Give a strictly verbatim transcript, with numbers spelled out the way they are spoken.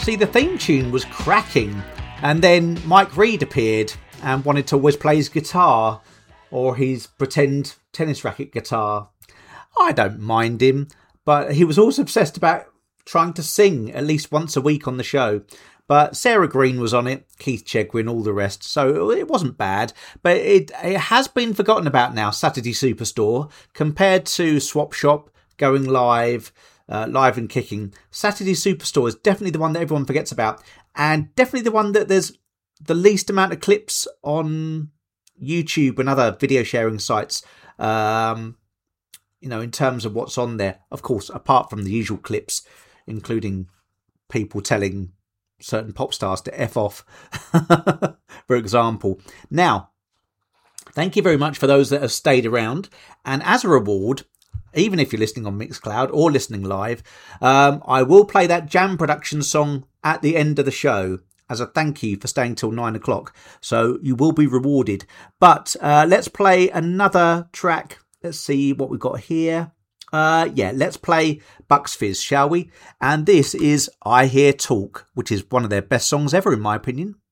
See, the theme tune was cracking, and then Mike Reid appeared and wanted to always play his guitar or his pretend tennis racket guitar. I don't mind him, but he was also obsessed about trying to sing at least once a week on the show. But Sarah Green was on it, Keith Chegwin, all the rest, so it wasn't bad. But it it has been forgotten about now, Saturday Superstore, compared to Swap Shop, Going Live, uh, Live and Kicking. Saturday Superstore is definitely the one that everyone forgets about, and definitely the one that there's the least amount of clips on YouTube and other video sharing sites, um, you know, in terms of what's on there. Of course, apart from the usual clips, including people telling certain pop stars to F off, for example. Now, thank you very much for those that have stayed around. And as a reward, even if you're listening on Mixcloud or listening live, um, I will play that Jam Productions song at the end of the show as a thank you for staying till nine o'clock. So you will be rewarded. But uh, let's play another track. Let's see what we've got here. Uh, yeah, let's play Bucks Fizz, shall we? And this is I Hear Talk, which is one of their best songs ever, in my opinion.